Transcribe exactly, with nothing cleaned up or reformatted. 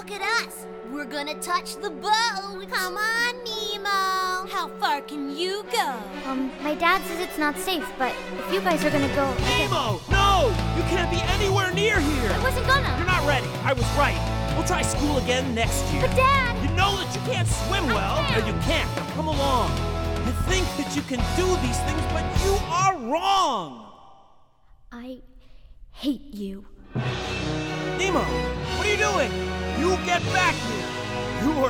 look at us. We're gonna touch the boat. Come on, Nemo. How far can you go? Um, my dad says it's not safe, but if you guys are gonna go... Nemo! No! You can't be anywhere near here! I wasn't gonna! You're not ready. I was right. We'll try school again next year. But Dad! You know that you can't swim well. I can. No, you can't. Now come along. You think that you can do these things, but you are wrong! I hate you. Nemo, what are you doing? You get back here! You are